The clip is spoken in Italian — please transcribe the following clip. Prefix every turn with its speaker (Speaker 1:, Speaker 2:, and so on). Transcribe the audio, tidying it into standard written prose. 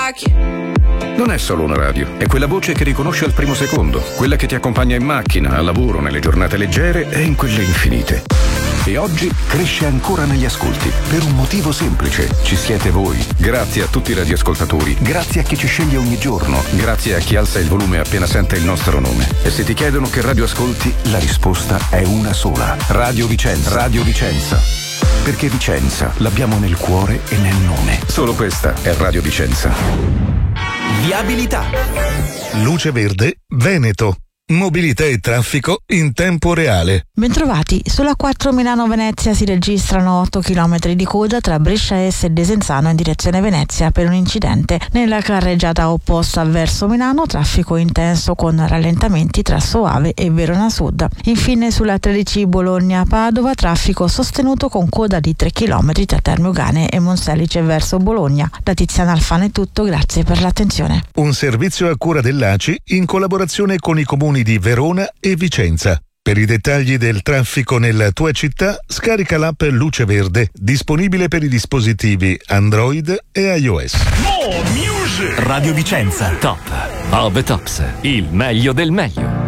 Speaker 1: Non è solo una radio, è quella voce che riconosce al primo secondo, quella che ti accompagna in macchina, al lavoro, nelle giornate leggere e in quelle infinite. E oggi cresce ancora negli ascolti, per un motivo semplice. Ci siete voi. Grazie a tutti i radioascoltatori, grazie a chi ci sceglie ogni giorno, grazie a chi alza il volume appena sente il nostro nome. E se ti chiedono che radio ascolti, la risposta è una sola. Radio Vicenza. Radio Vicenza. Perché Vicenza l'abbiamo nel cuore e nel nome. Solo questa è Radio Vicenza.
Speaker 2: Viabilità.
Speaker 3: Luce Verde Veneto. Mobilità e traffico in tempo reale.
Speaker 4: Bentrovati, sulla 4 Milano-Venezia si registrano 8 km di coda tra Brescia Est e Desenzano in direzione Venezia per un incidente. Nella carreggiata opposta verso Milano, traffico intenso con rallentamenti tra Soave e Verona Sud. Infine sulla 13 Bologna-Padova, traffico sostenuto con coda di 3 km tra Termogane e Monselice verso Bologna. Da Tiziana Alfano è tutto, grazie per l'attenzione.
Speaker 3: Un servizio a cura dell'ACI in collaborazione con i comuni di Verona e Vicenza. Per i dettagli del traffico nella tua città, scarica l'app Luce Verde, disponibile per i dispositivi Android e iOS.
Speaker 2: Radio Vicenza, top of the tops, il meglio del meglio.